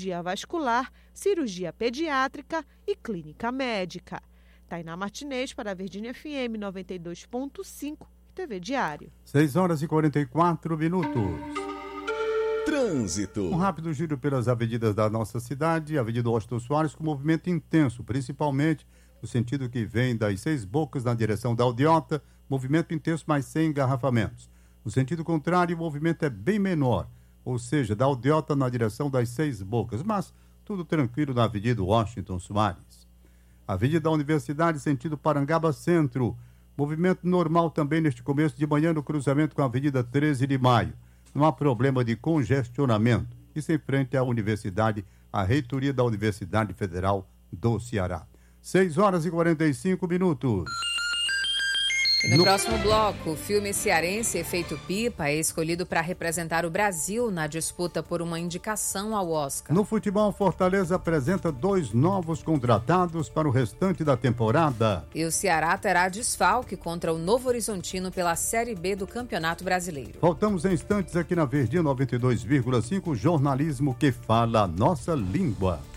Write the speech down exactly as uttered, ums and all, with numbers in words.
cirurgia vascular, cirurgia pediátrica e clínica médica. Tainá Martinez para a Verdinha F M noventa e dois ponto cinco, T V Diário. seis horas e quarenta e quatro minutos. Trânsito. Um rápido giro pelas avenidas da nossa cidade. Avenida Washington Soares com movimento intenso, principalmente no sentido que vem das Seis Bocas na direção da Aldeota. Movimento intenso, mas sem engarrafamentos. No sentido contrário, o movimento é bem menor, ou seja, da Aldeota na direção das Seis Bocas, mas tudo tranquilo na Avenida Washington Soares. Avenida da Universidade, sentido Parangaba Centro. Movimento normal também neste começo de manhã no cruzamento com a Avenida treze de maio. Não há problema de congestionamento. Isso em frente à Universidade, a reitoria da Universidade Federal do Ceará. seis horas e quarenta e cinco minutos. E no, no próximo bloco, o filme cearense Efeito Pipa é escolhido para representar o Brasil na disputa por uma indicação ao Oscar. No futebol, Fortaleza apresenta dois novos contratados para o restante da temporada. E o Ceará terá desfalque contra o Novo Horizontino pela Série B do Campeonato Brasileiro. Voltamos em instantes aqui na Verdinha noventa e dois vírgula cinco, jornalismo que fala a nossa língua.